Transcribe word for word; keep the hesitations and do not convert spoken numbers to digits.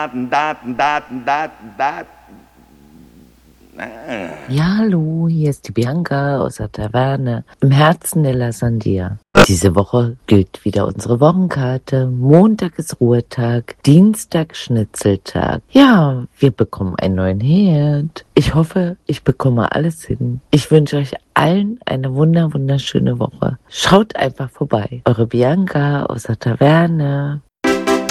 Daten, Daten, Daten, Daten, Daten. Ah. Ja, hallo, hier ist die Bianca aus der Taverne im Herzen der La Sandia. Diese Woche gilt wieder unsere Wochenkarte. Montag ist Ruhetag, Dienstag Schnitzeltag. Ja, wir bekommen einen neuen Herd. Ich hoffe, ich bekomme alles hin. Ich wünsche euch allen eine wunder wunderschöne Woche. Schaut einfach vorbei. Eure Bianca aus der Taverne.